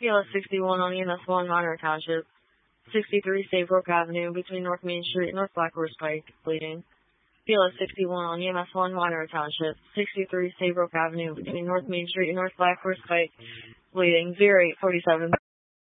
BLS 61 on EMS 1, Monroe Township. 63 Saybrook Avenue between North Main Street and North Blackhorse Pike, bleeding. BLS 61 on EMS 1, Monroe Township. 63 Saybrook Avenue between North Main Street and North Blackhorse Pike, bleeding. 0847.